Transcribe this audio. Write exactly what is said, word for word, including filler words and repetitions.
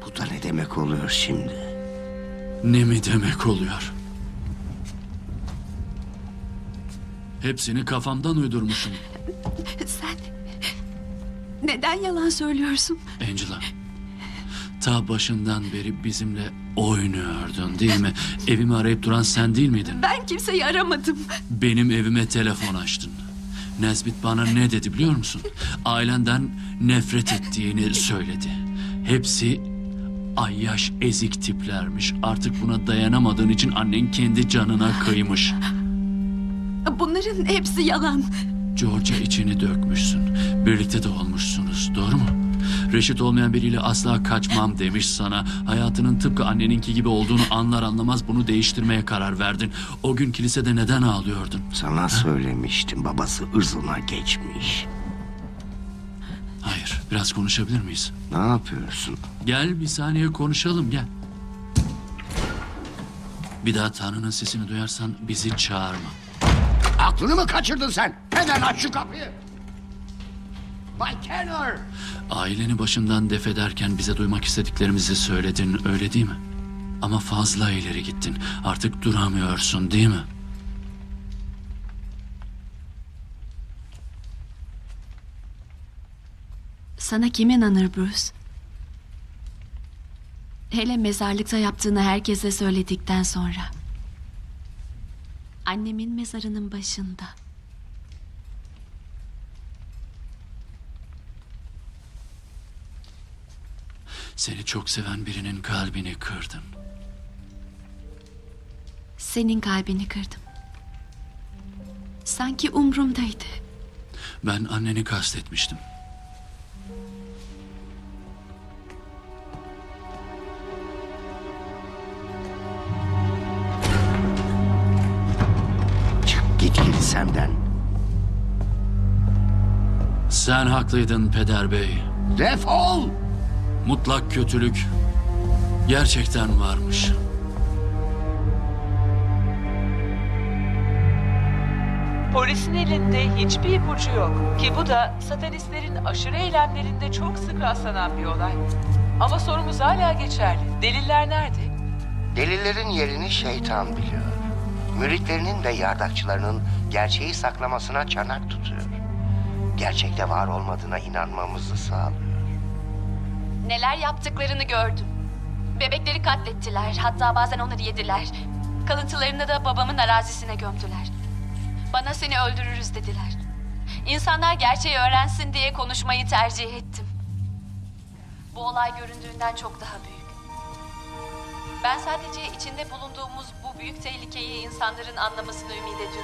Bu da ne demek oluyor şimdi? Ne mi demek oluyor? Hepsini kafamdan uydurmuşum. Sen neden yalan söylüyorsun? Angela, ta başından beri bizimle oynuyordun değil mi? Evimi arayıp duran sen değil miydin? Ben kimseyi aramadım. Benim evime telefon açtın. Nesbit bana ne dedi biliyor musun? Ailenden nefret ettiğini söyledi. Hepsi ayyaş ezik tiplermiş. Artık buna dayanamadığın için annen kendi canına kıymış. Bunların hepsi yalan. George'a içini dökmüşsün. Birlikte de olmuşsunuz, doğru mu? Reşit olmayan biriyle asla kaçmam demiş sana. Hayatının tıpkı anneninki gibi olduğunu anlar anlamaz bunu değiştirmeye karar verdin. O gün kilisede neden ağlıyordun? Sana söylemiştim, babası ırzına geçmiş. Hayır, biraz konuşabilir miyiz? Ne yapıyorsun? Gel bir saniye konuşalım, gel. Bir daha Tanrı'nın sesini duyarsan bizi çağırma. Aklını mı kaçırdın sen? Hemen aç şu kapıyı. Bay Kenner! Aileni başından def ederken bize duymak istediklerimizi söyledin, öyle değil mi? Ama fazla ileri gittin. Artık duramıyorsun, değil mi? Sana kim inanır Bruce? Hele mezarlıkta yaptığını herkese söyledikten sonra. Annemin mezarının başında. Seni çok seven birinin kalbini kırdın. Senin kalbini kırdım. Sanki umrumdaydı. Ben anneni kastetmiştim. Çık git kilisemden. Sen haklıydın peder bey. Defol! Mutlak kötülük gerçekten varmış. Polisin elinde hiçbir ipucu yok ki bu da satanistlerin aşırı eylemlerinde çok sık rastlanan bir olay. Ama sorumuz hala geçerli. Deliller nerede? Delillerin yerini şeytan biliyor. Müritlerinin ve yardakçılarının gerçeği saklamasına çanak tutuyor. Gerçekte var olmadığına inanmamızı sağlıyor. Neler yaptıklarını gördüm. Bebekleri katlettiler. Hatta bazen onları yediler. Kalıntılarını da babamın arazisine gömdüler. Bana seni öldürürüz dediler. İnsanlar gerçeği öğrensin diye konuşmayı tercih ettim. Bu olay göründüğünden çok daha büyük. Ben sadece içinde bulunduğumuz bu büyük tehlikeyi insanların anlamasını ümit ediyorum.